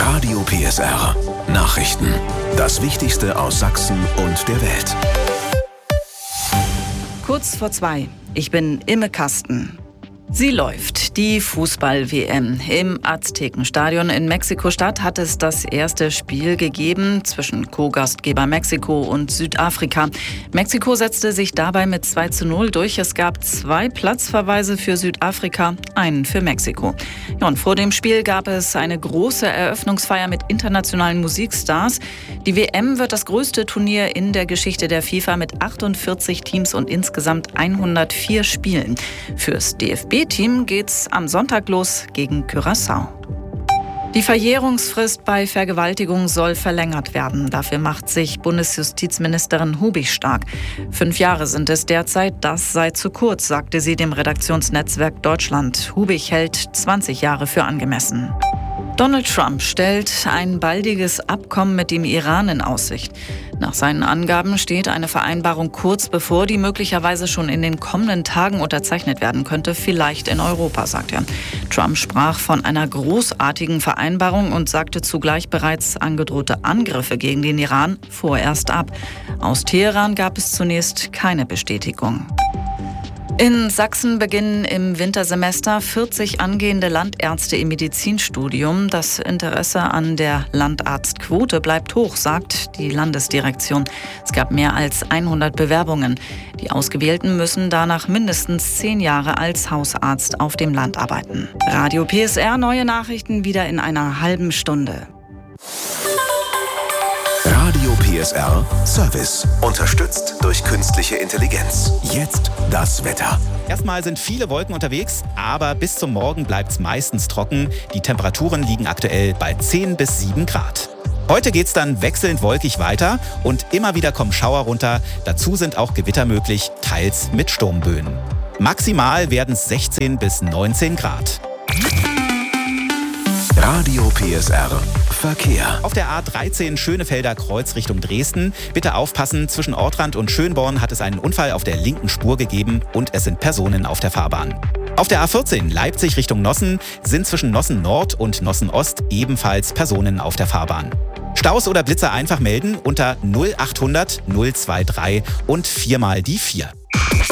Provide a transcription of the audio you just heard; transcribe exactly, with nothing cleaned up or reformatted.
Radio P S R. Nachrichten. Das Wichtigste aus Sachsen und der Welt. Kurz vor zwei. Ich bin Imme Kasten. Sie läuft, die Fußball-W M. Im Aztekenstadion in Mexiko-Stadt hat es das erste Spiel gegeben zwischen Co-Gastgeber Mexiko und Südafrika. Mexiko setzte sich dabei mit zwei zu null durch. Es gab zwei Platzverweise für Südafrika, einen für Mexiko. Ja, und vor dem Spiel gab es eine große Eröffnungsfeier mit internationalen Musikstars. Die W M wird das größte Turnier in der Geschichte der FIFA mit achtundvierzig Teams und insgesamt hundertvier Spielen. Fürs D F B-Team geht's am Sonntag los gegen Curaçao. Die Verjährungsfrist bei Vergewaltigung soll verlängert werden. Dafür macht sich Bundesjustizministerin Hubig stark. Fünf Jahre sind es derzeit, das sei zu kurz, sagte sie dem Redaktionsnetzwerk Deutschland. Hubig hält zwanzig Jahre für angemessen. Donald Trump stellt ein baldiges Abkommen mit dem Iran in Aussicht. Nach seinen Angaben steht eine Vereinbarung kurz bevor, die möglicherweise schon in den kommenden Tagen unterzeichnet werden könnte, vielleicht in Europa, sagt er. Trump sprach von einer großartigen Vereinbarung und sagte zugleich bereits angedrohte Angriffe gegen den Iran vorerst ab. Aus Teheran gab es zunächst keine Bestätigung. In Sachsen beginnen im Wintersemester vierzig angehende Landärzte im Medizinstudium. Das Interesse an der Landarztquote bleibt hoch, sagt die Landesdirektion. Es gab mehr als hundert Bewerbungen. Die Ausgewählten müssen danach mindestens zehn Jahre als Hausarzt auf dem Land arbeiten. Radio P S R, neue Nachrichten wieder in einer halben Stunde. Radio P S R Service. Unterstützt durch künstliche Intelligenz. Jetzt das Wetter. Erstmal sind viele Wolken unterwegs, aber bis zum Morgen bleibt es meistens trocken. Die Temperaturen liegen aktuell bei zehn bis sieben Grad. Heute geht's dann wechselnd wolkig weiter und immer wieder kommen Schauer runter. Dazu sind auch Gewitter möglich, teils mit Sturmböen. Maximal werden es sechzehn bis neunzehn Grad. Radio P S R Verkehr. Auf der A dreizehn Schönefelder Kreuz Richtung Dresden. Bitte aufpassen, zwischen Ortrand und Schönborn hat es einen Unfall auf der linken Spur gegeben und es sind Personen auf der Fahrbahn. Auf der A vierzehn Leipzig Richtung Nossen sind zwischen Nossen Nord und Nossen Ost ebenfalls Personen auf der Fahrbahn. Staus oder Blitzer einfach melden unter null achthundert null drei drei und viermal die vier.